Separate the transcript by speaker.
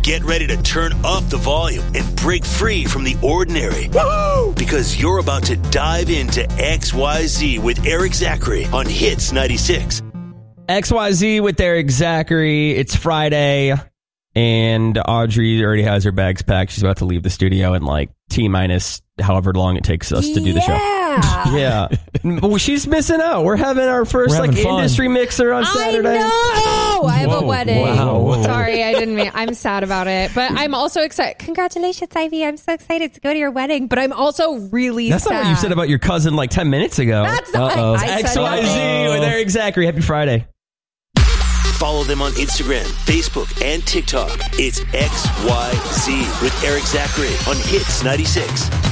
Speaker 1: Get ready to turn up the volume and break free from the ordinary. Woo! Because you're about to dive into XYZ with Eric Zachary on Hits 96.
Speaker 2: XYZ with Eric Zachary. It's Friday, and Audrey already has her bags packed. She's about to leave the studio in like T-minus however long it takes us to do the show. Yeah. Well, she's missing out. We're having our first industry mixer on Saturday.
Speaker 3: I know. I have a wedding.
Speaker 2: Wow.
Speaker 3: Sorry, I didn't mean. I'm sad about it, but I'm also excited. Congratulations, Ivy. I'm so excited to go to your wedding, but I'm also really
Speaker 2: That's
Speaker 3: sad.
Speaker 2: not what you said about your cousin like 10 minutes ago.
Speaker 3: That's not. I said
Speaker 2: XYZ
Speaker 3: nothing.
Speaker 2: with Eric Zachary. Happy Friday.
Speaker 1: Follow them on Instagram, Facebook, and TikTok. It's XYZ with Eric Zachary on Hits 96.